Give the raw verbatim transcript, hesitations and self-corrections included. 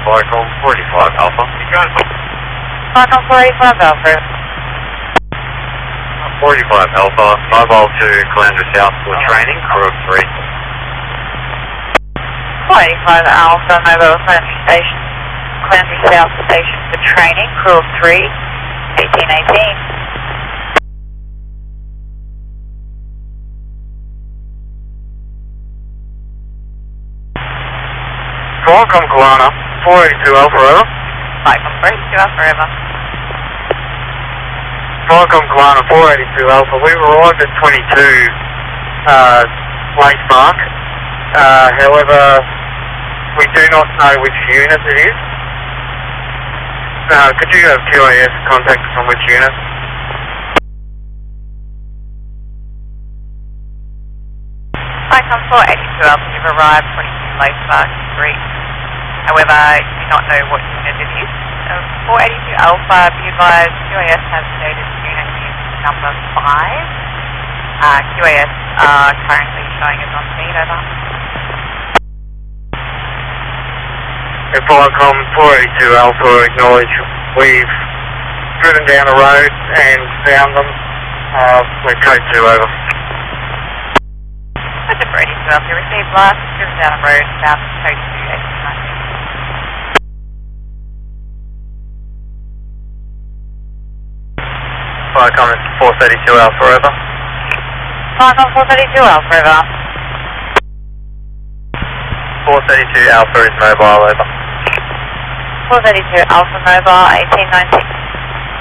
Falcon forty-five Alpha. Falcon forty-five Alpha. forty-five Alpha, mobile to Calandra South for training, crew of three. forty-five Alpha, mobile to Calandra Station, Calandra South Station for training, crew of three, eighteen eighteen. Falcon Kalana, four eighty-two Alpha over. Falcon four eighty-two Alpha over. Falcon Kalana, four eighty-two Alpha. We've arrived at twenty-two uh, late mark. Uh, however, we do not know which unit it is. Uh, could you have Q A S contact us on which unit? Falcon four eighty-two Alpha, you've arrived twenty-two late mark three. However, you do not know what unit it is. Uh, four eighty-two Alpha, be advised, Q A S has stated unit is number five. Uh, Q A S are currently showing us on scene, over. And Falcon four eighty-two Alpha, acknowledge we've driven down the road and found them. Uh, we're code two over. That's a four eighty-two Alpha, received last, driven down the road, south code two, eighteen nineteen. Falcon four thirty-two Alpha over. Falcon four thirty-two Alpha over. four thirty-two Alpha is mobile over. four thirty-two Alpha mobile, eighteen nineteen.